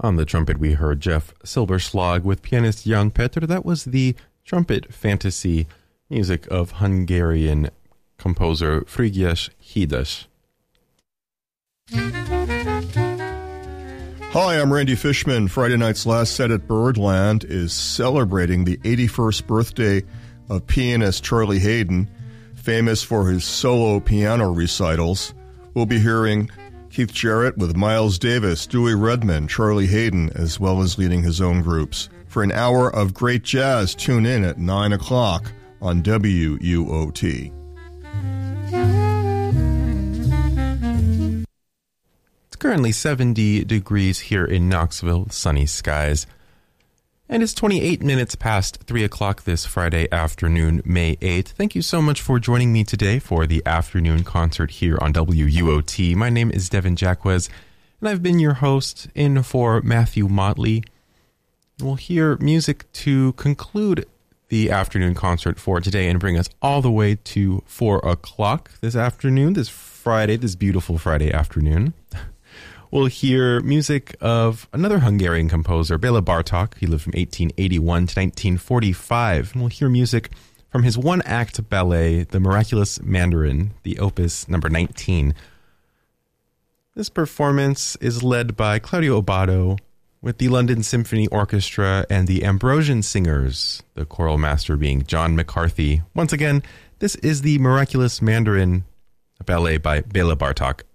On the trumpet, we heard Jeff Silberschlag with pianist Jan Petr. That was the trumpet fantasy music of Hungarian composer Frigyes Hides. Hi, I'm Randy Fishman. Friday night's last set at Birdland is celebrating the 81st birthday of pianist Charlie Haden, famous for his solo piano recitals. We'll be hearing Keith Jarrett with Miles Davis, Dewey Redman, Charlie Haden, as well as leading his own groups. For an hour of great jazz, tune in at 9 o'clock on WUOT. It's currently 70 degrees here in Knoxville, sunny skies. And it's 28 minutes past 3 o'clock this Friday afternoon, May 8th. Thank you so much for joining me today for the afternoon concert here on WUOT. My name is Devin Jacquez, and I've been your host in for Matthew Motley. We'll hear music to conclude the afternoon concert for today and bring us all the way to 4 o'clock this afternoon, this Friday, this beautiful Friday afternoon. We'll hear music of another Hungarian composer, Bela Bartok. He lived from 1881 to 1945. And we'll hear music from his one-act ballet, The Miraculous Mandarin, the opus number 19. This performance is led by Claudio Abbado with the London Symphony Orchestra and the Ambrosian Singers, the choral master being John McCarthy. Once again, this is The Miraculous Mandarin, a ballet by Bela Bartok.